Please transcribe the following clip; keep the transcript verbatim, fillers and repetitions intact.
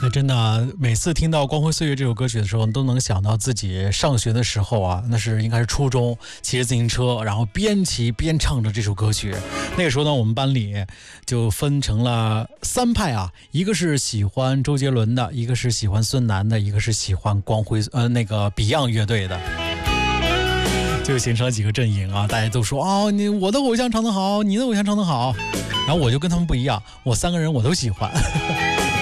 还真的，每次听到《光辉岁月》这首歌曲的时候，都能想到自己上学的时候啊，那是应该是初中，骑着自行车，然后边骑边唱着这首歌曲。那个时候呢，我们班里就分成了三派啊，一个是喜欢周杰伦的，一个是喜欢孙楠的，一个是喜欢光辉呃那个 Beyond 乐队的。就形成了几个阵营啊，大家都说哦，你我的偶像唱得好，你的偶像唱得好，然后我就跟他们不一样，我三个人我都喜欢。